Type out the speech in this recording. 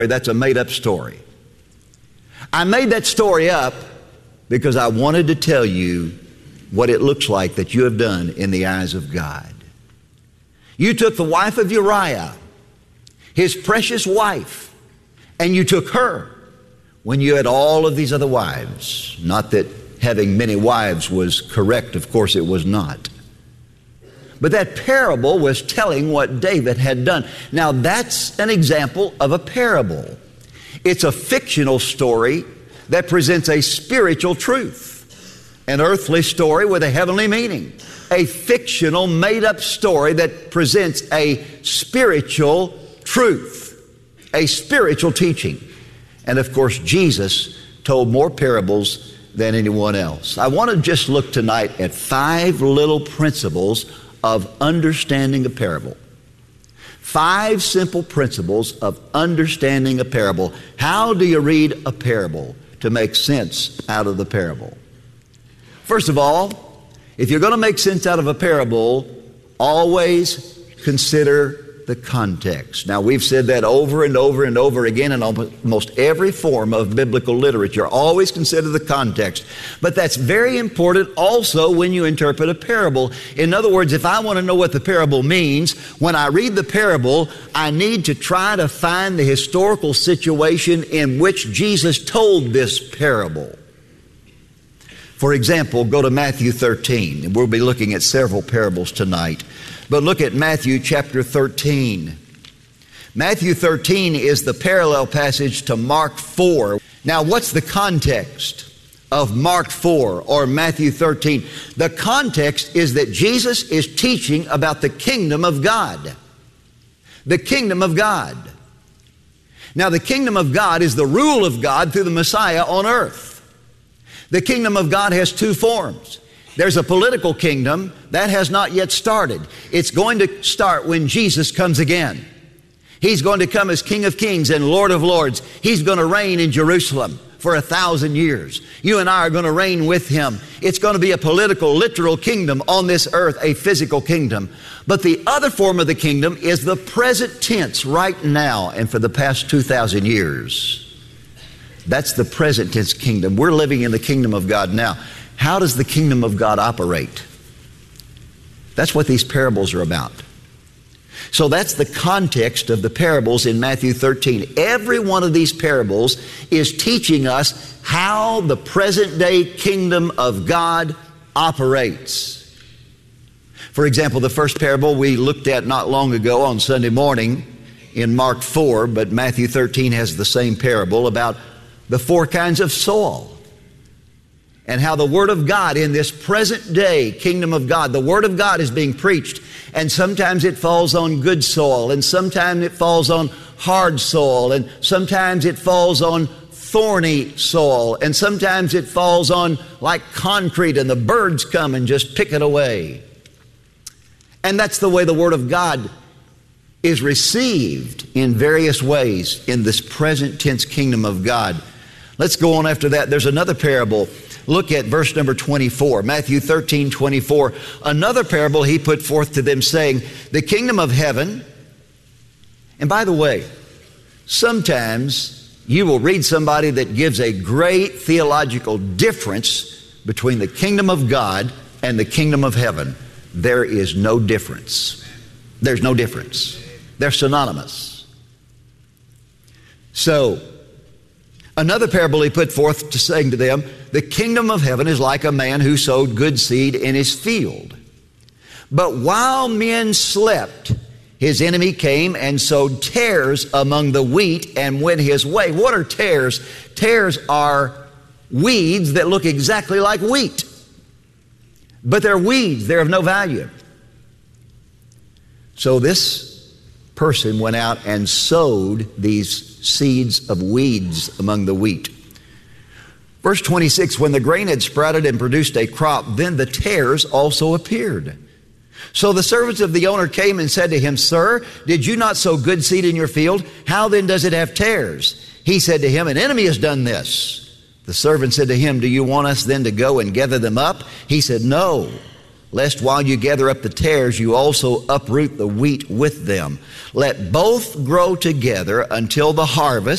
That's a made-up story. I made that story up because I wanted to tell you what it looks like that you have done in the eyes of God. You took the wife of Uriah, his precious wife, and you took her when you had all of these other wives. Not that having many wives was correct, of course it was not. But that parable was telling what David had done. Now that's an example of a parable. It's a fictional story that presents a spiritual truth, an earthly story with a heavenly meaning, a fictional made-up story that presents a spiritual truth, a spiritual teaching. And of course, Jesus told more parables than anyone else. I want to just look tonight at 5 little principles of understanding a parable. 5 simple principles of understanding a parable. How do you read a parable to make sense out of the parable? First of all, if you're going to make sense out of a parable, always consider the context. Now, we've said that over and over and over again in almost every form of biblical literature. Always consider the context. But that's very important also when you interpret a parable. In other words, if I want to know what the parable means, when I read the parable, I need to try to find the historical situation in which Jesus told this parable. For example, go to Matthew 13, and we'll be looking at several parables tonight. But look at Matthew chapter 13. Matthew 13 is the parallel passage to Mark 4. Now, what's the context of Mark 4 or Matthew 13? The context is that Jesus is teaching about the kingdom of God. The kingdom of God. Now, the kingdom of God is the rule of God through the Messiah on earth. The kingdom of God has 2 forms. There's a political kingdom that has not yet started. It's going to start when Jesus comes again. He's going to come as King of Kings and Lord of Lords. He's going to reign in Jerusalem for 1,000 years. You and I are going to reign with Him. It's going to be a political, literal kingdom on this earth, a physical kingdom. But the other form of the kingdom is the present tense right now and for the past 2,000 years. That's the present tense kingdom. We're living in the kingdom of God now. How does the kingdom of God operate? That's what these parables are about. So that's the context of the parables in Matthew 13. Every one of these parables is teaching us how the present day kingdom of God operates. For example, the first parable we looked at not long ago on Sunday morning in Mark 4, but Matthew 13 has the same parable about the 4 kinds of soil. And how the Word of God in this present day kingdom of God, the Word of God is being preached. And sometimes it falls on good soil, and sometimes it falls on hard soil, and sometimes it falls on thorny soil, and sometimes it falls on like concrete, and the birds come and just pick it away. And that's the way the Word of God is received in various ways in this present tense kingdom of God. Let's go on after that. There's another parable. Look at verse number 24, Matthew 13, 24. Another parable He put forth to them, saying, the kingdom of heaven. And by the way, sometimes you will read somebody that gives a great theological difference between the kingdom of God and the kingdom of heaven. There is no difference. There's no difference. They're synonymous. So, another parable He put forth to saying to them, the kingdom of heaven is like a man who sowed good seed in his field. But while men slept, his enemy came and sowed tares among the wheat and went his way. What are tares? Tares are weeds that look exactly like wheat. But they're weeds. They're of no value. So this person went out and sowed these seeds of weeds among the wheat. Verse 26, when the grain had sprouted and produced a crop, then the tares also appeared. So the servants of the owner came and said to him, Sir, did you not sow good seed in your field? How then does it have tares? He said to him, An enemy has done this. The servant said to him, Do you want us then to go and gather them up? He said, No. lest while you gather up the tares, you also uproot the wheat with them. Let both grow together until the harvest.